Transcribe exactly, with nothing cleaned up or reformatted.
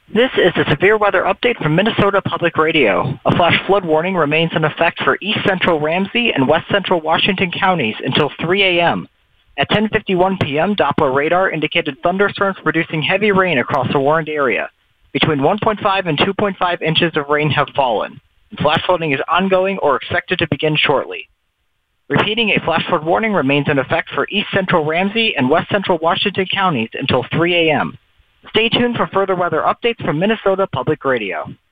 This is a severe weather update from Minnesota Public Radio. A flash flood warning remains in effect for east central Ramsey and west central Washington counties until three a m At ten fifty-one p m, Doppler radar indicated thunderstorms producing heavy rain across the warned area. Between one point five and two point five inches of rain have fallen. Flash flooding is ongoing or expected to begin shortly. Repeating, a flash flood warning remains in effect for east central Ramsey and west central Washington counties until three a m Stay tuned for further weather updates from Minnesota Public Radio.